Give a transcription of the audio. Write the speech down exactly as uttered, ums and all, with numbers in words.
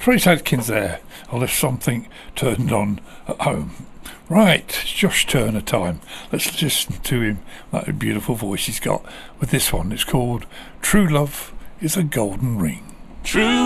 Trace Adkins there. I left something turned on at home. Right, it's Josh Turner time. Let's listen to him, that beautiful voice he's got, with this one. It's called True Love is a Golden Ring. True